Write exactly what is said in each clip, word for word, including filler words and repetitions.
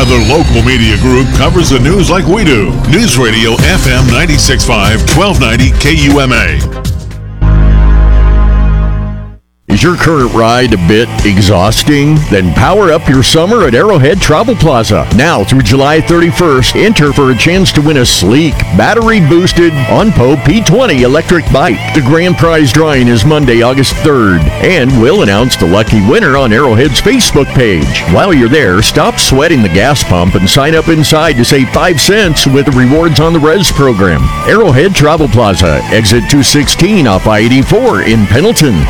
other local media group covers the news like we do. News Radio F M ninety-six point five, twelve ninety K U M A. Is your current ride a bit exhausting? Then power up your summer at Arrowhead Travel Plaza. Now through July thirty-first, enter for a chance to win a sleek, battery-boosted OnPo P twenty electric bike. The grand prize drawing is Monday, August third, and we'll announce the lucky winner on Arrowhead's Facebook page. While you're there, stop sweating the gas pump and sign up inside to save five cents with the Rewards on the Res program. Arrowhead Travel Plaza, exit two sixteen off I eighty-four in Pendleton.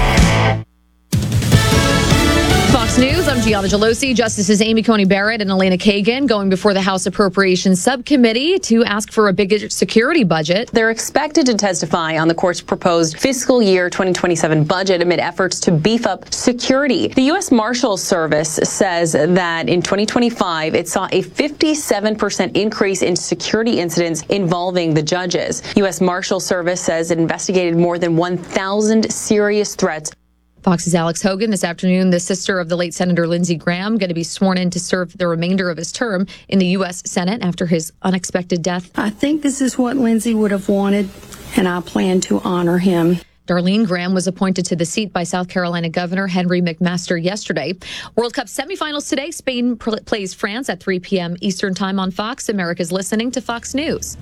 News, I'm Gianna Gelosi. Justices Amy Coney Barrett and Elena Kagan going before the House Appropriations Subcommittee to ask for a bigger security budget. They're expected to testify on the court's proposed fiscal year twenty twenty-seven budget amid efforts to beef up security. The U S Marshals Service says that in twenty twenty-five, it saw a fifty-seven percent increase in security incidents involving the judges. U S Marshals Service says it investigated more than one thousand serious threats. Fox's Alex Hogan this afternoon, the sister of the late Senator Lindsey Graham, going to be sworn in to serve the remainder of his term in the U S Senate after his unexpected death. I think this is what Lindsey would have wanted, and I plan to honor him. Darlene Graham was appointed to the seat by South Carolina Governor Henry McMaster yesterday. World Cup semifinals today. Spain plays France at three p.m. Eastern Time on Fox. America's listening to Fox News.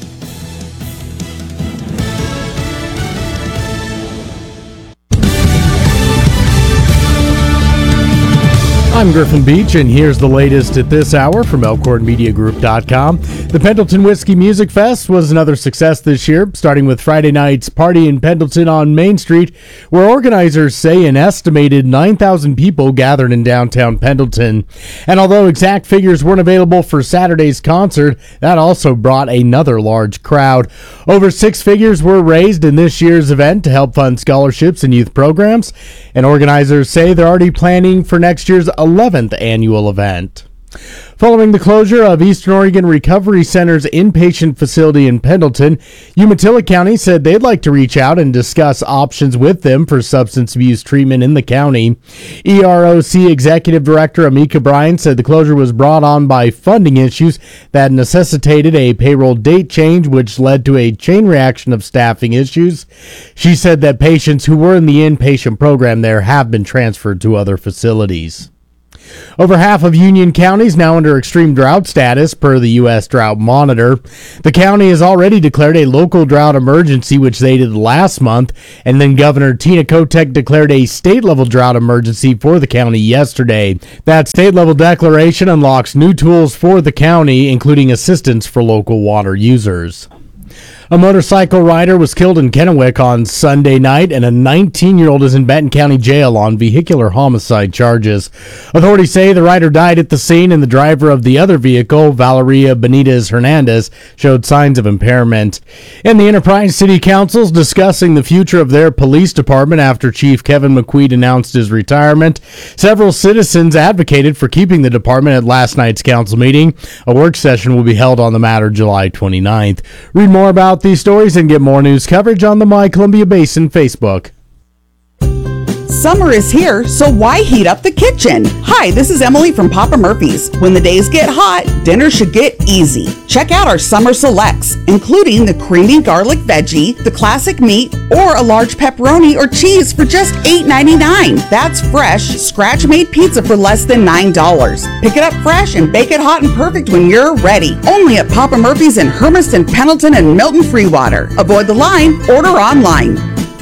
I'm Griffin Beach, and here's the latest at this hour from Elkhorn Media Group dot com. The Pendleton Whiskey Music Fest was another success this year, starting with Friday night's party in Pendleton on Main Street, where organizers say an estimated nine thousand people gathered in downtown Pendleton. And although exact figures weren't available for Saturday's concert, that also brought another large crowd. Over six figures were raised in this year's event to help fund scholarships and youth programs, and organizers say they're already planning for next year's eleventh annual event. Following the closure of Eastern Oregon Recovery Center's inpatient facility in Pendleton, Umatilla County said they'd like to reach out and discuss options with them for substance abuse treatment in the county. E R O C Executive Director Amika Bryan said the closure was brought on by funding issues that necessitated a payroll date change, which led to a chain reaction of staffing issues. She said that patients who were in the inpatient program there have been transferred to other facilities. Over half of Union County is now under extreme drought status per the U S Drought Monitor. The county has already declared a local drought emergency, which they did last month, and then Governor Tina Kotek declared a state-level drought emergency for the county yesterday. That state-level declaration unlocks new tools for the county, including assistance for local water users. A motorcycle rider was killed in Kennewick on Sunday night, and a nineteen-year-old is in Benton County Jail on vehicular homicide charges. Authorities say the rider died at the scene, and the driver of the other vehicle, Valeria Benitez Hernandez, showed signs of impairment. And the Enterprise City Council is discussing the future of their police department after Chief Kevin McQueen announced his retirement. Several citizens advocated for keeping the department at last night's council meeting. A work session will be held on the matter July twenty-ninth. Read more about these stories and get more news coverage on the My Columbia Basin Facebook. Summer is here, so why heat up the kitchen? Hi, this is Emily from Papa Murphy's. When the days get hot, dinner should get easy. Check out our summer selects, including the creamy garlic veggie, the classic meat, or a large pepperoni or cheese for just eight ninety-nine. That's fresh, scratch-made pizza for less than nine dollars. Pick it up fresh and bake it hot and perfect when you're ready. Only at Papa Murphy's in Hermiston, Pendleton, and Milton Freewater. Avoid the line, order online.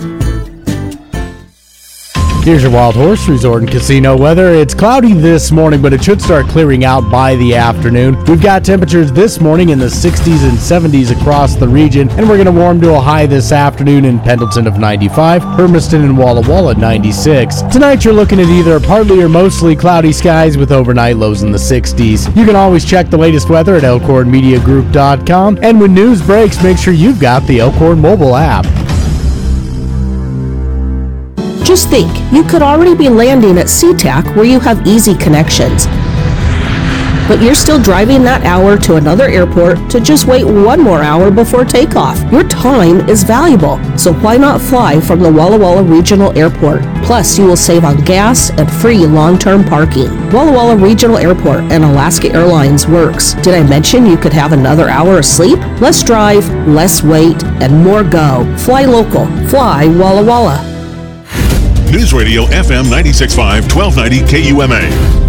Here's your Wild Horse Resort and Casino weather. It's cloudy this morning, but it should start clearing out by the afternoon. We've got temperatures this morning in the sixties and seventies across the region, and we're going to warm to a high this afternoon in Pendleton of ninety-five, Hermiston and Walla Walla ninety-six. Tonight you're looking at either partly or mostly cloudy skies with overnight lows in the sixties. You can always check the latest weather at Elkhorn Media Group dot com, and when news breaks, make sure you've got the Elkhorn mobile app. Just think, you could already be landing at SeaTac where you have easy connections. But you're still driving that hour to another airport to just wait one more hour before takeoff. Your time is valuable, so why not fly from the Walla Walla Regional Airport? Plus, you will save on gas and free long-term parking. Walla Walla Regional Airport and Alaska Airlines works. Did I mention you could have another hour of sleep? Less drive, less wait, and more go. Fly local. Fly Walla Walla. News Radio F M ninety-six point five, twelve ninety K U M A.